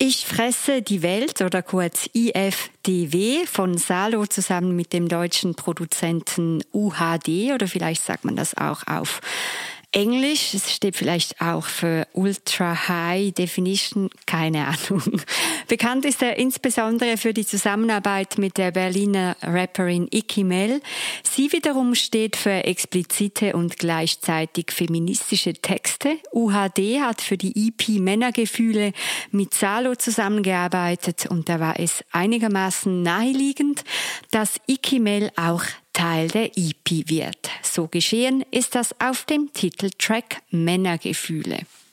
Ich fresse die Welt oder kurz IFDW von Salo zusammen mit dem deutschen Produzenten UHD oder vielleicht sagt man das auch auf Englisch. Es steht vielleicht auch für Ultra High Definition, keine Ahnung. Bekannt ist er insbesondere für die Zusammenarbeit mit der Berliner Rapperin Icky Mel. Sie wiederum steht für explizite und gleichzeitig feministische Texte. UHD hat für die EP Männergefühle mit Salo zusammengearbeitet und da war es einigermaßen naheliegend, dass Icky Mel auch Teil der EP wird. So geschehen ist das auf dem Titeltrack Männergefühle.